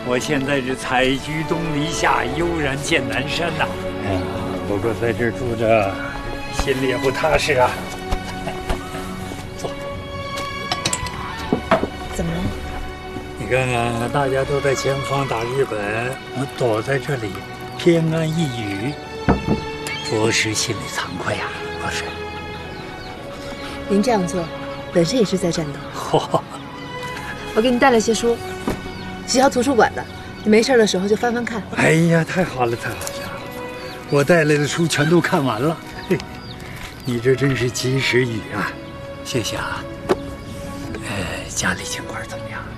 我现在是采菊东篱下，悠然见南山呐。哎呀，不过在这儿住着，心里也不踏实啊。坐。 怎么了？ 你看看，大家都在前方打日本，我躲在这里，偏安一隅，着实心里惭愧啊，不是？ 您这样做，本身也是在战斗。 嚯！ 我给你带了些书，学校图书馆的，你没事的时候就翻翻看。 哎呀，太好了，太好了！我带来的书全都看完了。嘿，你这真是及时雨啊！谢谢啊。家里情况怎么样？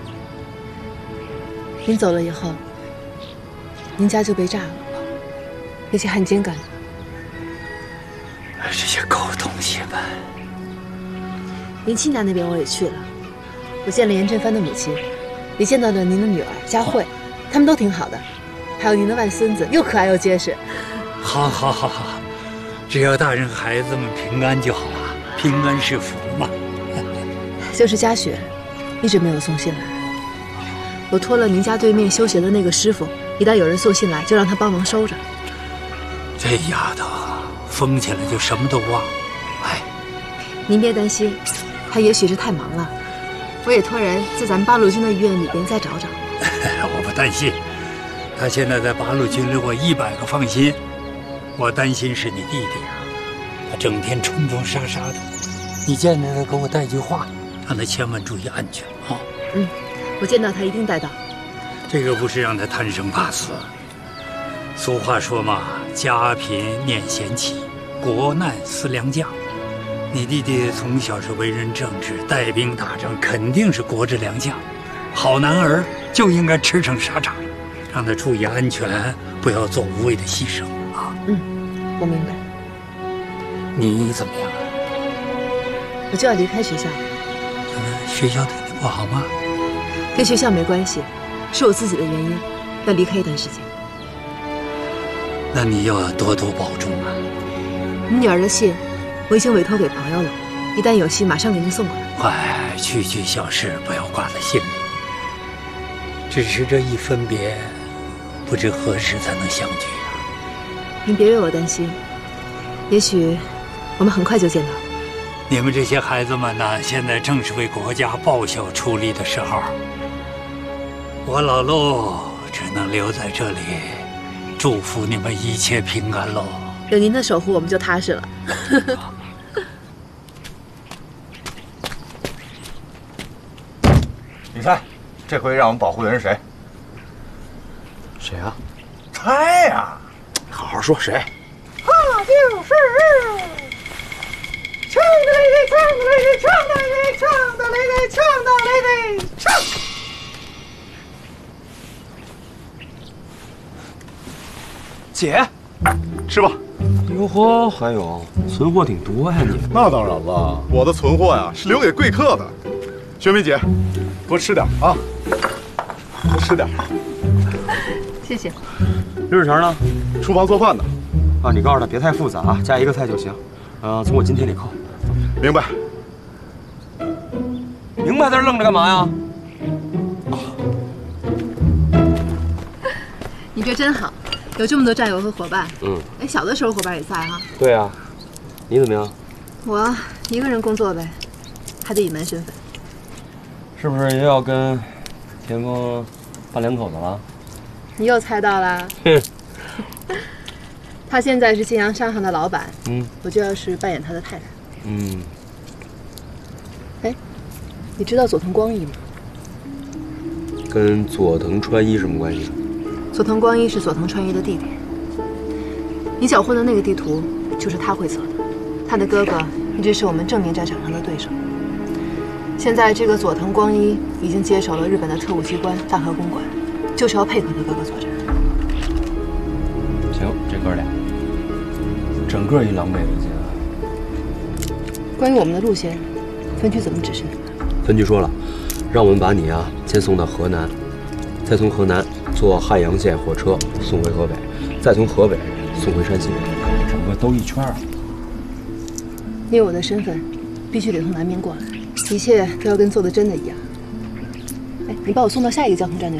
您走了以后，您家就被炸了，那些汉奸干的。 这些狗东西们！ 您亲家那边我也去了，我见了严振帆的母亲，也见到了您的女儿佳慧，他们都挺好的，还有您的外孙子，又可爱又结实。 好，只要大人孩子们平安就好啊，平安是福嘛。 就是嘉雪，一直没有送信来。我托了您家对面修鞋的那个师傅，一旦有人送信来，就让他帮忙收着。 这丫头疯起来就什么都忘。哎， 您别担心，他也许是太忙了。我也托人在咱们八路军的医院里边再找找。 我不担心，他现在在八路军里，我100个放心。我担心是你弟弟啊，他整天冲冲杀杀的。你见着他给我带句话，让他千万注意安全啊。 我见到他一定带到。 这个不是让他贪生怕死。俗话说嘛，家贫念贤妻，国难思良将。你弟弟从小是为人正直，带兵打仗肯定是国之良将，好男儿就应该驰骋沙场，让他注意安全，不要做无谓的牺牲啊。 我明白。 你怎么样啊？ 我就要离开学校了。 学校对你不好吗？ 跟学校没关系，是我自己的原因，要离开一段时间。 那你要多多保重啊。 你女儿的信，我已经委托给朋友了，一旦有信，马上给您送过来。 快，区区小事不要挂在心里。只是这一分别，不知何时才能相聚啊。 您别为我担心，也许我们很快就见到。 你们这些孩子们呢，现在正是为国家报效出力的时候。我老陆只能留在这里，祝福你们一切平安喽。 有您的守护，我们就踏实了。 你猜，这回让我们保护的人是谁？ 谁啊？ 猜呀！ 好好说，谁？ 他就是唱的嘞嘞，唱的嘞嘞，唱的嘞，唱的嘞嘞，唱的嘞嘞，唱。 姐， 吃吧。 哟呵，还有存货挺多呀你。 那当然了，我的存货呀是留给贵客的。雪梅姐，多吃点啊，多吃点。 谢谢。 刘志成呢？ 厨房做饭呢。 啊，你告诉他别太复杂啊，加一个菜就行。从我津贴里扣。 明白。 明白在这愣着干嘛呀？ 你这真好，有这么多战友和伙伴。哎，小的时候伙伴也在哈。 对啊，你怎么样？ 我一个人工作呗，还得隐瞒身份。 是不是也要跟田丰办两口子了？ 你又猜到了。他现在是信阳商行的老板，我就要是扮演他的太太。哎，你知道佐藤光一吗？ 跟佐藤川一什么关系？ 佐藤光一是佐藤川一的弟弟。你搅和的那个地图就是他绘测的，他的哥哥一直是我们正面战场上的对手。现在这个佐藤光一已经接手了日本的特务机关大和公馆，就是要配合他哥哥作战。 行，这哥俩整个一狼狈为奸。 关于我们的路线，分局怎么指示你们？ 分局说了，让我们把你先送到河南，再从河南坐汉阳线火车送回河北，再从河北送回山西，整个兜一圈啊。 因为我的身份，必须得从南面过来，一切都要跟做的真的一样。哎，你把我送到下一个交通站就